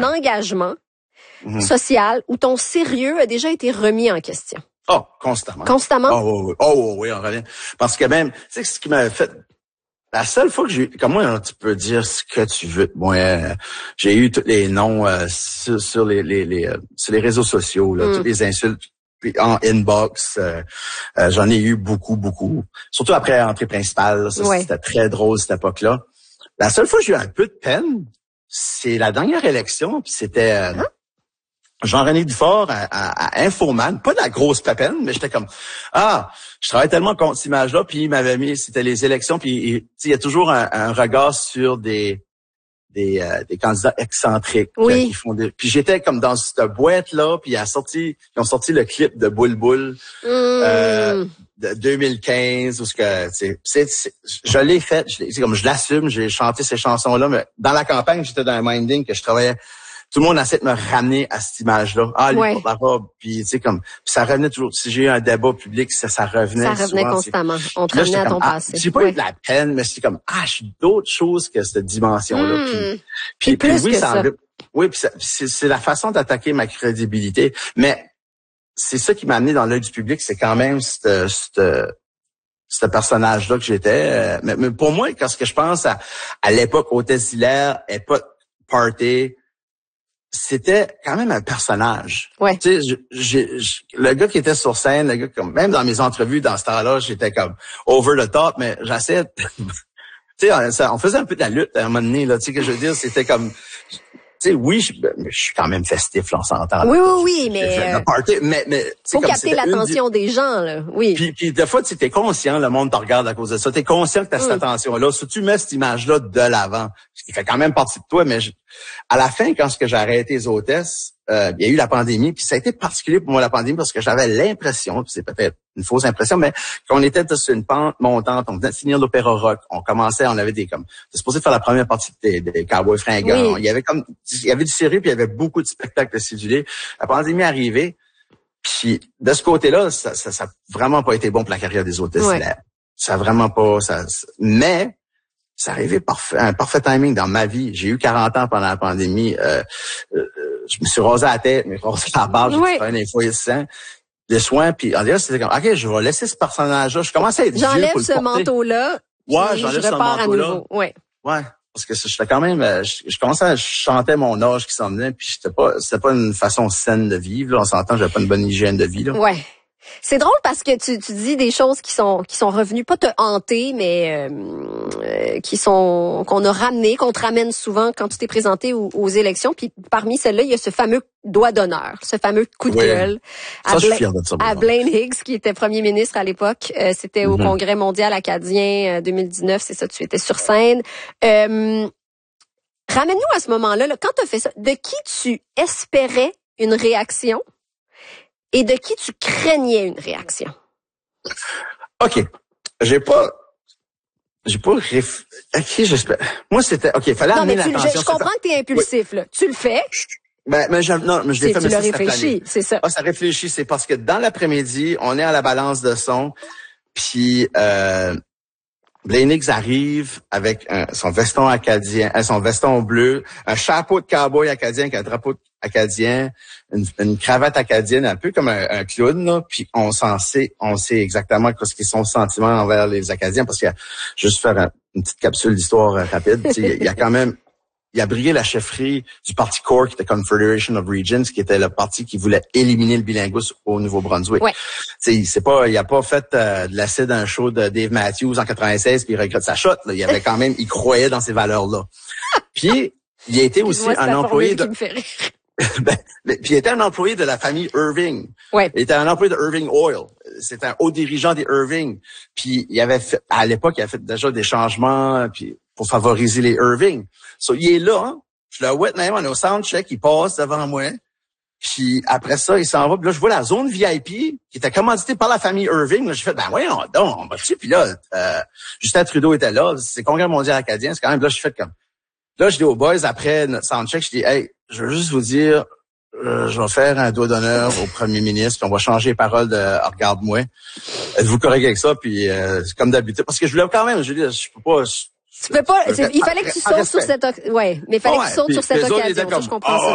engagement social ou ton sérieux a déjà été remis en question? Oh, constamment. Constamment? Oui, on revient. Parce que même, tu sais, ce qui m'avait fait... La seule fois que comme moi, tu peux dire ce que tu veux. Moi, j'ai eu tous les noms sur les réseaux sociaux, là, toutes les insultes. Puis en inbox, j'en ai eu beaucoup. Surtout après l'entrée principale. Là, ça, c'était très drôle cette époque-là. La seule fois que j'ai eu un peu de peine, c'est la dernière élection. Puis c'était Jean-René Dufort à Infoman. Pas de la grosse pépine, mais j'étais comme je travaille tellement contre cette image-là. Puis il m'avait mis, c'était les élections. Puis il y a toujours un regard sur des candidats excentriques qui font puis j'étais comme dans cette boîte là, puis ils ont sorti le clip de Boule Boule de 2015 où je l'ai fait, je l'assume, j'ai chanté ces chansons là, mais dans la campagne, j'étais dans un minding que je travaillais. Tout le monde essaie de me ramener à cette image-là. Lui pour la robe, puis tu sais comme puis ça revenait toujours. Si j'ai eu un débat public, ça revenait. Ça revenait souvent, constamment. On te ramenait à ton passé. J'ai pas eu de la peine, mais c'est comme je suis d'autres choses que cette dimension-là. Puis oui, ça. Oui, puis c'est la façon d'attaquer ma crédibilité. Mais c'est ça qui m'a amené dans l'œil du public, c'est quand même ce personnage-là que j'étais. Mais pour moi, quand ce que je pense à l'époque Hôtesse Hilaire, époque Party. C'était quand même un personnage. Ouais. Tu sais, le gars qui était sur scène, le gars comme même dans mes entrevues dans ce temps-là, j'étais comme over the top, mais j'essayais. Tu sais, on faisait un peu de la lutte à un moment donné là. Tu sais que je veux dire, c'était comme. Tu sais, oui, je suis quand même festif, là, on s'entend. Oui, mais faut capter l'attention des gens, là. Oui. Puis des fois, tu es conscient, le monde te regarde à cause de ça. Tu es conscient que tu as cette attention-là. Si tu mets cette image-là de l'avant, ce qui fait quand même partie de toi, mais à la fin, quand j'ai arrêté les hôtesses, il y a eu la pandémie, puis ça a été particulier pour moi la pandémie parce que j'avais l'impression, puis c'est peut-être une fausse impression, mais qu'on était sur une pente montante, on venait de finir l'opéra rock, on avait c'était supposé faire la première partie des Cowboys fringants, il y avait du sérieux, puis il y avait beaucoup de spectacles acidulés. La pandémie est arrivée, puis de ce côté-là, ça a vraiment pas été bon pour la carrière des hôtesses. Ça a vraiment pas, mais ça arrivait un parfait timing dans ma vie. J'ai eu 40 ans pendant la pandémie. Je me suis rasé la tête, je me suis rasé la barbe, j'ai fait un infoïsant, des soins, puis en dire c'était comme, OK, je vais laisser ce personnage-là. Je commençais à être vieux pour le porter. J'enlève ce manteau-là. Ouais, j'enlève ce manteau-là. Ouais, parce que j'étais quand même, je commençais à chanter mon âge qui s'en venait, puis c'était pas une façon saine de vivre, là. On s'entend, j'avais pas une bonne hygiène de vie, là. Ouais. C'est drôle parce que tu dis des choses qui sont revenues, pas te hanter, mais qu'on a ramené, qu'on te ramène souvent quand tu t'es présenté aux élections. Puis parmi celles-là, il y a ce fameux doigt d'honneur, ce fameux coup de gueule à Blaine Higgs, qui était premier ministre à l'époque. C'était au Congrès mondial acadien 2019, c'est ça, tu étais sur scène. Ramène-nous à ce moment-là, là, quand tu as fait ça, de qui tu espérais une réaction? Et de qui tu craignais une réaction? OK. J'ai pas OK, j'espère. Moi, c'était OK, il fallait amener l'attention. Je comprends que tu es impulsif, là. Tu le fais. Mais je l'ai fait, mais tu l'as réfléchi, c'est ça. Ça réfléchit, c'est parce que dans l'après-midi, on est à la balance de son, puis Blaine Higgs arrive avec son veston acadien, son veston bleu, un chapeau de cowboy acadien avec un drapeau acadien, une cravate acadienne, un peu comme un clown, là. Puis on sait exactement ce qu'ils sont sentiments envers les Acadiens, parce qu'il y a juste faire une petite capsule d'histoire rapide. Il a brigué la chefferie du parti CORE, qui était Confederation of Regions, qui était le parti qui voulait éliminer le bilinguisme au Nouveau-Brunswick. Ouais. Il a pas fait de l'acide un show de Dave Matthews en 96 puis il regrette sa shot, là. Il croyait dans ces valeurs-là. Puis il a été aussi un employé de puis il était un employé de la famille Irving. Ouais. Il était un employé de Irving Oil. C'était un haut dirigeant des Irving. Puis à l'époque, il a fait déjà des changements puis pour favoriser les Irving. So, il est là, hein? Je le vois même, on est au soundcheck, il passe devant moi. Puis après ça, il s'en va. Puis là, je vois la zone VIP qui était commanditée par la famille Irving. Là, j'ai fait, voyons donc, on va dessus. Puis là, Justin Trudeau était là. C'est le Congrès mondial acadien. C'est quand même, là, je fais comme... Là, je dis aux boys, après notre soundcheck, je dis, hey, je veux juste vous dire, je vais faire un doigt d'honneur au premier ministre, puis on va changer les paroles de « Regarde-moi ». Êtes-vous correct avec ça? Puis comme d'habitude, parce que je voulais quand même, je veux dire, je peux pas... Tu peux pas, il fallait que tu sautes sur cette, mais il fallait que tu sautes sur cette occasion, ça, je comprends ça.